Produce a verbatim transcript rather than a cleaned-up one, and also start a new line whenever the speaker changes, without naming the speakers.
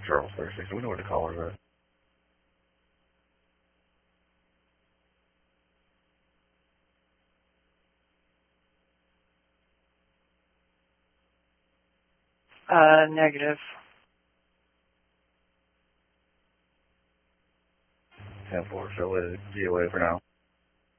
Charles Thursday, so we know where to call her at.
Uh, negative.
ten four, so let it be away for now.